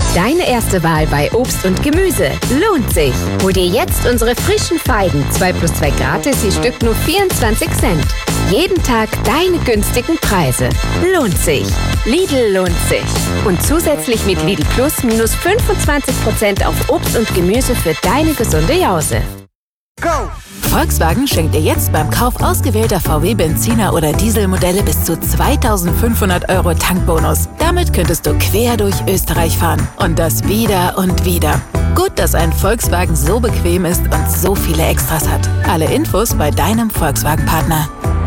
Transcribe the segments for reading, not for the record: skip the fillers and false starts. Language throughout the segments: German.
Deine erste Wahl bei Obst und Gemüse lohnt sich. Hol dir jetzt unsere frischen Feigen. 2+2 gratis, je Stück nur 24 Cent. Jeden Tag deine günstigen Preise. Lohnt sich. Lidl lohnt sich. Und zusätzlich mit Lidl Plus minus 25% auf Obst und Gemüse für deine gesunde Jause. Go! Volkswagen schenkt dir jetzt beim Kauf ausgewählter VW-Benziner- oder Dieselmodelle bis zu 2.500 € Tankbonus. Damit könntest du quer durch Österreich fahren. Und das wieder und wieder. Gut, dass ein Volkswagen so bequem ist und so viele Extras hat. Alle Infos bei deinem Volkswagen-Partner.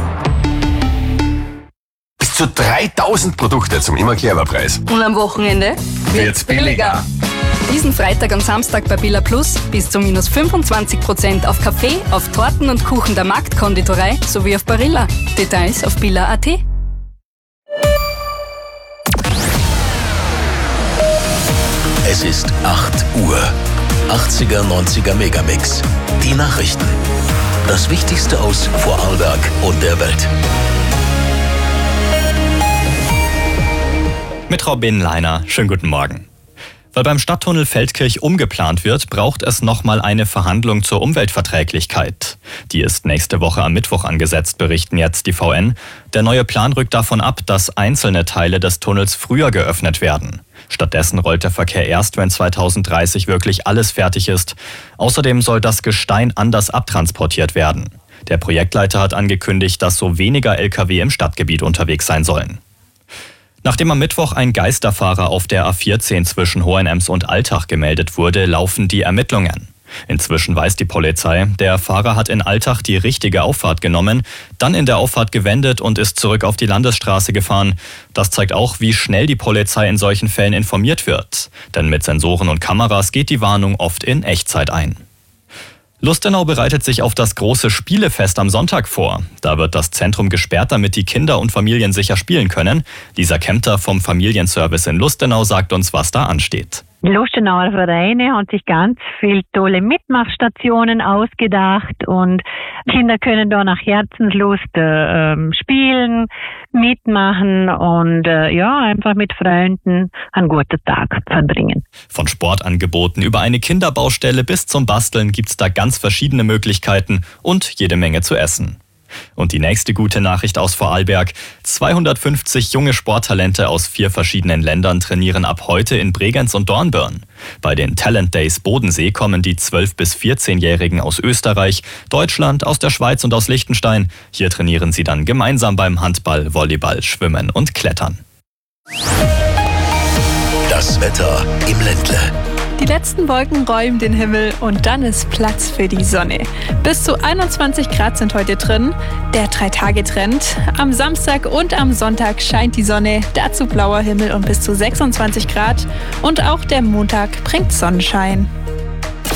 Bis zu 3.000 Produkte zum Immer-Clever-Preis. Und am Wochenende wird's billiger. Diesen Freitag und Samstag bei Billa Plus bis zu minus 25% auf Kaffee, auf Torten und Kuchen der Marktkonditorei sowie auf Barilla. Details auf billa.at. Es ist 8 Uhr. 80er, 90er Megamix. Die Nachrichten. Das Wichtigste aus Vorarlberg und der Welt. Mit Robin Leiner. Schönen guten Morgen. Weil beim Stadttunnel Feldkirch umgeplant wird, braucht es nochmal eine Verhandlung zur Umweltverträglichkeit. Die ist nächste Woche am Mittwoch angesetzt, berichten jetzt die VN. Der neue Plan rückt davon ab, dass einzelne Teile des Tunnels früher geöffnet werden. Stattdessen rollt der Verkehr erst, wenn 2030 wirklich alles fertig ist. Außerdem soll das Gestein anders abtransportiert werden. Der Projektleiter hat angekündigt, dass so weniger Lkw im Stadtgebiet unterwegs sein sollen. Nachdem am Mittwoch ein Geisterfahrer auf der A14 zwischen Hohenems und Altach gemeldet wurde, laufen die Ermittlungen. Inzwischen weiß die Polizei, der Fahrer hat in Altach die richtige Auffahrt genommen, dann in der Auffahrt gewendet und ist zurück auf die Landesstraße gefahren. Das zeigt auch, wie schnell die Polizei in solchen Fällen informiert wird. Denn mit Sensoren und Kameras geht die Warnung oft in Echtzeit ein. Lustenau bereitet sich auf das große Spielefest am Sonntag vor. Da wird das Zentrum gesperrt, damit die Kinder und Familien sicher spielen können. Lisa Kempter vom Familienservice in Lustenau sagt uns, was da ansteht. Die Lustenauer Vereine haben sich ganz viele tolle Mitmachstationen ausgedacht und Kinder können da nach Herzenslust spielen, mitmachen und einfach mit Freunden einen guten Tag verbringen. Von Sportangeboten über eine Kinderbaustelle bis zum Basteln gibt's da ganz verschiedene Möglichkeiten und jede Menge zu essen. Und die nächste gute Nachricht aus Vorarlberg. 250 junge Sporttalente aus 4 verschiedenen Ländern trainieren ab heute in Bregenz und Dornbirn. Bei den Talent Days Bodensee kommen die 12- bis 14-Jährigen aus Österreich, Deutschland, aus der Schweiz und aus Liechtenstein. Hier trainieren sie dann gemeinsam beim Handball, Volleyball, Schwimmen und Klettern. Das Wetter im Ländle. Die letzten Wolken räumen den Himmel und dann ist Platz für die Sonne. Bis zu 21 Grad sind heute drin. Der 3-Tage-Trend. Am Samstag und am Sonntag scheint die Sonne, dazu blauer Himmel und bis zu 26 Grad. Und auch der Montag bringt Sonnenschein.